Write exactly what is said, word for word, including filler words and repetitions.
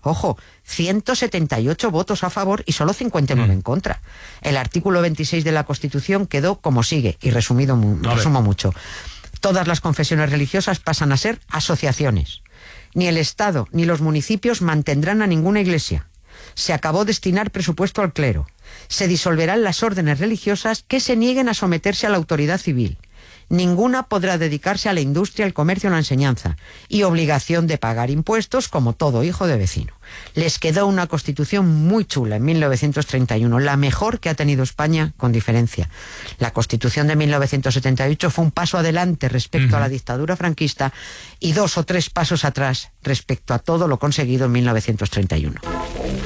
Ojo, ciento setenta y ocho votos a favor y solo cincuenta y nueve mm. en contra. El artículo veintiséis de la Constitución quedó como sigue, y resumido, resumo mucho. Todas las confesiones religiosas pasan a ser asociaciones. Ni el Estado ni los municipios mantendrán a ninguna iglesia. Se acabó destinar presupuesto al clero. Se disolverán las órdenes religiosas que se nieguen a someterse a la autoridad civil. Ninguna podrá dedicarse a la industria, el comercio o la enseñanza, y obligación de pagar impuestos como todo hijo de vecino. Les quedó una Constitución muy chula en mil novecientos treinta y uno, la mejor que ha tenido España con diferencia. La Constitución de mil novecientos setenta y ocho fue un paso adelante respecto uh-huh. a la dictadura franquista y dos o tres pasos atrás respecto a todo lo conseguido en mil novecientos treinta y uno.